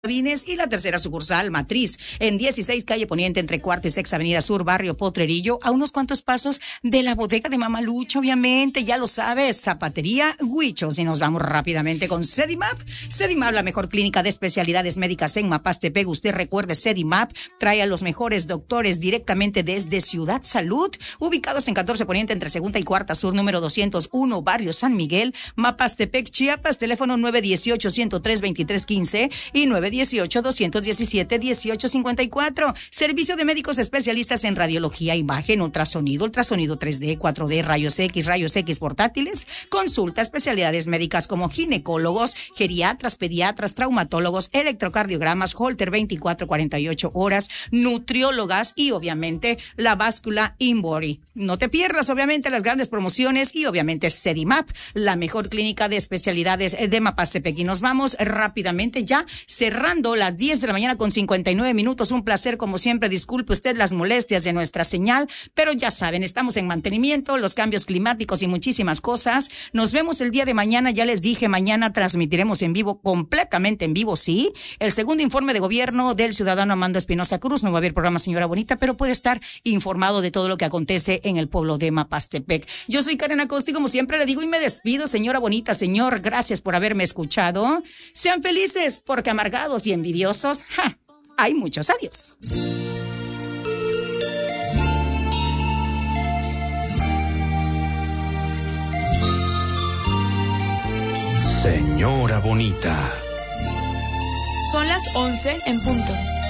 Sabines y la tercera sucursal Matriz en 16 calle Poniente entre Cuarta y Sexta Avenida Sur, barrio Potrerillo, a unos cuantos pasos de la bodega de Mamalucha, obviamente, ya lo sabes, Zapatería Huichos. Y nos vamos rápidamente con Sedimap. Sedimap, la mejor clínica de especialidades médicas en Mapastepec. Usted recuerde, Sedimap trae a los mejores doctores directamente desde Ciudad Salud, ubicados en 14 Poniente entre Segunda y Cuarta Sur, número 201, barrio San Miguel, Mapastepec, Chiapas, teléfono 918-103-2315 y 918-217-1854. Servicio de médicos especialistas en radiología, imagen, ultrasonido 3D, 4D, rayos X portátiles. Consulta especialidades médicas como ginecólogos, geriatras, pediatras, traumatólogos, electrocardiogramas, Holter 24-48 horas, nutriólogas y obviamente la báscula InBody. No te pierdas obviamente las grandes promociones y obviamente Sedimap, la mejor clínica de especialidades de Mapastepec. Y nos vamos rápidamente ya cerrando las 10 de la mañana con 59 minutos. Un placer como siempre. Disculpe usted las molestias de nuestra señal, pero ya saben, estamos en mantenimiento, los cambios climáticos y muchísimas cosas. Nos vemos el día de mañana. Ya les dije, mañana transmitiremos en vivo, completamente en vivo, sí, el segundo informe de gobierno del ciudadano Amando Espinosa Cruz. No va a haber programa, señora bonita, pero puede estar informado de todo lo que acontece en el pueblo de Mapastepec. Yo soy Karen Acosta y como siempre le digo y me despido, señora bonita, señor, gracias por haberme escuchado. Sean felices, porque amargados y envidiosos, hay muchos. Adiós. Señora bonita. Son las 11 en punto.